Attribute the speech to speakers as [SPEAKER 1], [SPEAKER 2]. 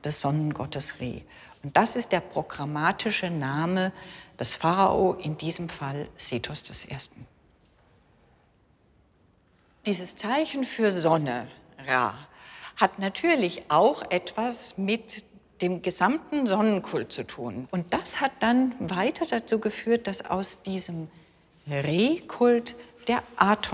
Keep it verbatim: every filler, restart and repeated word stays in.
[SPEAKER 1] des Sonnengottes Re. Und das ist der programmatische Name des Pharao, in diesem Fall Sethos des Ersten. Dieses Zeichen für Sonne, Ra, hat natürlich auch etwas mit dem gesamten Sonnenkult zu tun. Und das hat dann weiter dazu geführt, dass aus diesem Re-Kult der Aton